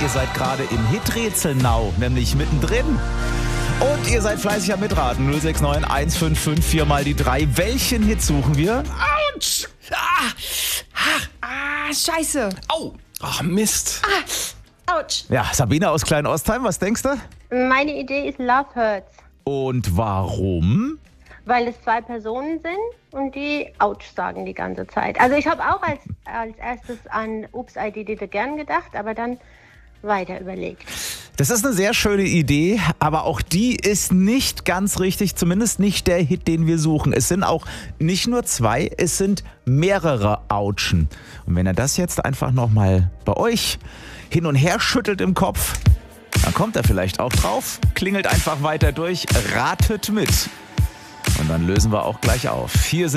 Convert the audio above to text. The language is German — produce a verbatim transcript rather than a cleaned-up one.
ihr seid gerade im Hiträtsel-Now, nämlich mittendrin. Und ihr seid fleißig am Mitraten. null sechs neun eins fünf fünf vier mal die drei. Welchen Hit suchen wir? Autsch! Ah, ah, Ah, scheiße. au! Ach, Mist. Ah, ouch. Ja, Sabine aus Klein-Ostheim, was denkst du? Meine Idee ist Love Hurts, Und warum? weil es zwei Personen sind und die Ouch sagen die ganze Zeit. Also ich habe auch als, als erstes an Oops, I Did It Again gedacht, aber dann weiter überlegt. Das ist eine sehr schöne Idee, aber auch die ist nicht ganz richtig, zumindest nicht der Hit, den wir suchen. Es sind auch nicht nur zwei, es sind mehrere Autschen. Und wenn ihr das jetzt einfach nochmal bei euch hin und her schüttelt im Kopf, dann kommt er vielleicht auch drauf, klingelt einfach weiter durch, ratet mit. Und dann lösen wir auch gleich auf. Hier sind